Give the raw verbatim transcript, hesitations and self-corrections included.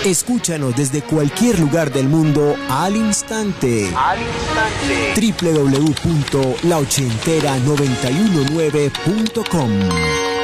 Escúchanos desde cualquier lugar del mundo al instante. Al instante. doble u doble u doble u punto la ochentera noventa y uno nueve punto com